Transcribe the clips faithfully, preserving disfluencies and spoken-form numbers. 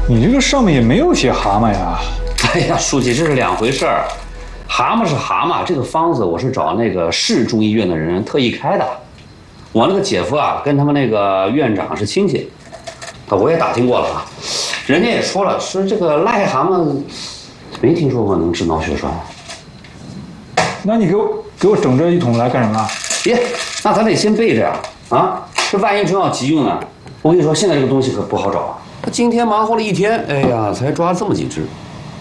你这个上面也没有写蛤蟆呀。 哎呀，书记，这是两回事儿。蛤蟆是蛤蟆，这个方子我是找那个市中医院的人特意开的。我那个姐夫啊，跟他们那个院长是亲戚，我也打听过了啊，人家也说了，说这个癞蛤蟆没听说过能治脑血栓。 那你给我给我整这一桶来干什么？ 别，那咱得先备着呀！啊，这万一真要急用呢？我跟你说，现在这个东西可不好找啊。他今天忙活了一天，哎呀，才抓这么几只。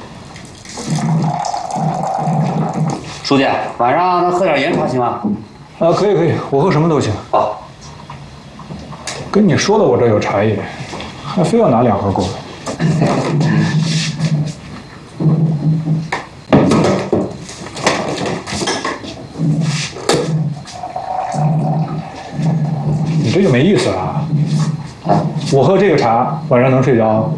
书记，晚上咱喝点盐茶行吗？ 啊，可以可以，我喝什么都行。 好。 跟你说了，我这有茶叶，还非要拿两盒过来。你这就没意思了啊！我喝这个茶，晚上能睡着。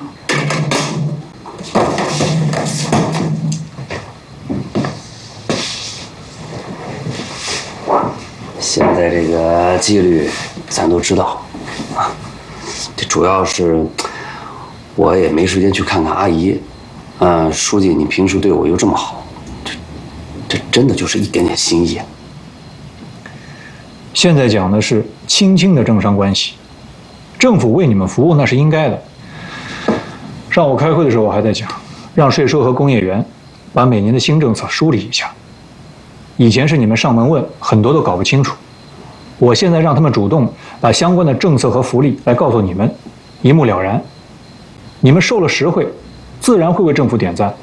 现在这个纪律咱都知道啊，这主要是我也没时间去看看阿姨。嗯、呃，书记，你平时对我又这么好，这这真的就是一点点心意。 现在讲的是亲亲的政商关系，政府为你们服务那是应该的。上午开会的时候我还在讲，让税收和工业园把每年的新政策梳理一下。以前是你们上门问，很多都搞不清楚。我现在让他们主动把相关的政策和福利来告诉你们，一目了然。你们受了实惠，自然会为政府点赞。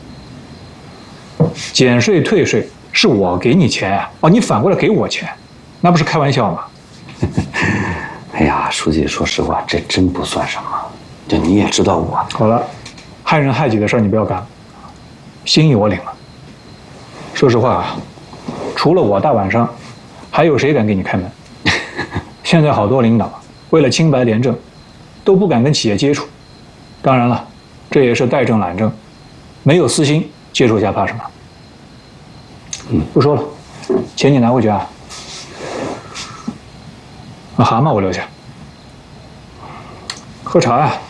减税退税是我给你钱啊，哦，你反过来给我钱，那不是开玩笑吗？ 哎呀，书记，说实话，这真不算什么。这你也知道我。 好了，害人害己的事儿你不要干了，心意我领了。说实话啊，除了我大晚上，还有谁敢给你开门？现在好多领导为了清白廉政，都不敢跟企业接触。当然了，这也是代政懒政，没有私心，接触一下怕什么？嗯，不说了，钱你拿回去啊。那蛤蟆我留下，喝茶呀。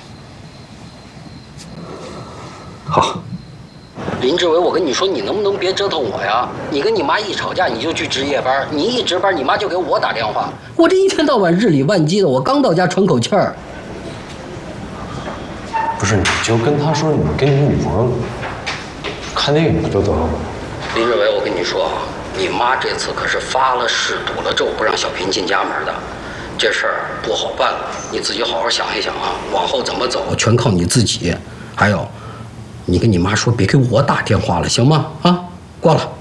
好。 林志伟，我跟你说，你能不能别折腾我呀？你跟你妈一吵架，你就去值夜班，你一值班，你妈就给我打电话。我这一天到晚日理万机的，我刚到家喘口气儿。 不是，你就跟他说你跟你女朋友看电影不就得了吗？ 林志伟，我跟你说啊，你妈这次可是发了誓，赌了咒，不让小平进家门的。这事儿不好办了，你自己好好想一想啊，往后怎么走全靠你自己。还有，你跟你妈说别给我打电话了，行吗？啊，挂了。